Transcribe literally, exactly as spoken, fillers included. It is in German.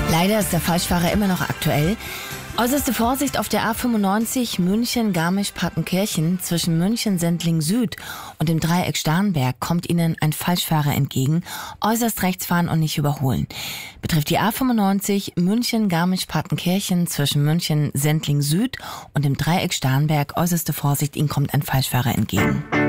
Leider ist der Falschfahrer immer noch aktuell. Äußerste Vorsicht auf der A fünfundneunzig München-Garmisch-Partenkirchen. Zwischen München-Sendling Süd und dem Dreieck Starnberg kommt Ihnen ein Falschfahrer entgegen. Äußerst rechts fahren und nicht überholen. Betrifft die A fünfundneunzig München-Garmisch-Partenkirchen zwischen München-Sendling Süd und dem Dreieck Starnberg. Äußerste Vorsicht, Ihnen kommt ein Falschfahrer entgegen.